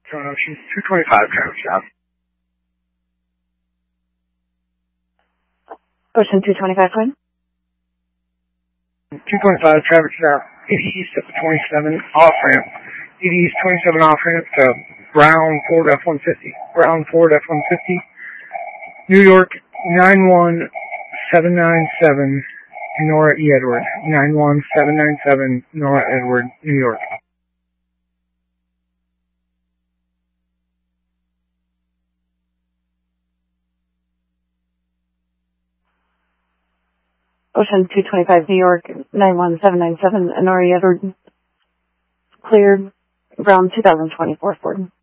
Zone Ocean 225, traffic stop. Ocean 225, Quinn. 225, traffic stop. 80 East at the 27 off ramp. 80 East 27 off ramp to Brown Ford F-150. Brown Ford F-150. New York 91797. Nora E. Edward. 91797 Nora Edward, New York. Ocean 225, New York 91797 Nora E. Edward. Cleared. Brown 2024 Ford.